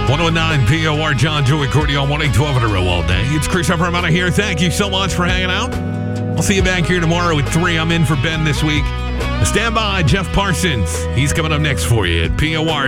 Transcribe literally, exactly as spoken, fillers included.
one oh nine P O R, John, Joey, Cordy on one eight twelve in a row all day. It's Chris Upper. I'm out of here. Thank you so much for hanging out. I'll see you back here tomorrow at three. I'm in for Ben this week. Stand by, Jeff Parsons. He's coming up next for you at P O R.